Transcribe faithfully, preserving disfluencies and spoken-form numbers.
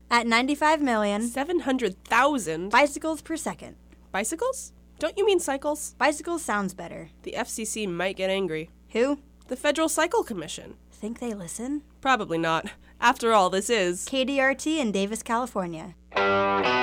at ninety-five million seven hundred thousand bicycles per second. Bicycles? Don't you mean cycles? Bicycles sounds better. The F C C might get angry. Who? The Federal Cycle Commission. Think they listen? Probably not. After all, this is K D R T in Davis, California.